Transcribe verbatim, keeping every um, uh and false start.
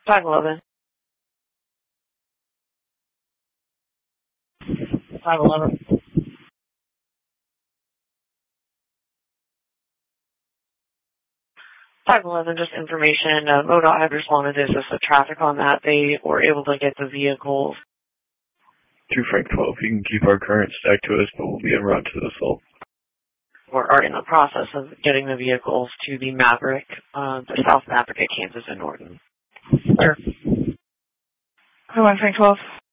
five eleven. five eleven. five eleven, just information. Uh, MoDOT had responded to assist the traffic on that. They were able to get the vehicles. two Frank twelve, you can keep our current stack to us, but we'll be en route to the assault. We're already in the process of getting the vehicles to the Maverick, uh, the South Maverick at Kansas and Norton. Sure. Who won Frank twelve?